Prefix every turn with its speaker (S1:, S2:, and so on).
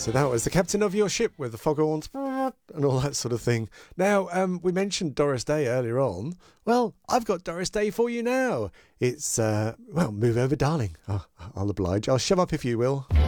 S1: So that was the captain of your ship with the foghorns and all that sort of thing. Now, we mentioned Doris Day earlier on. Well, I've got Doris Day for you now. It's, move over, darling. I'll oblige. I'll shove up if you will.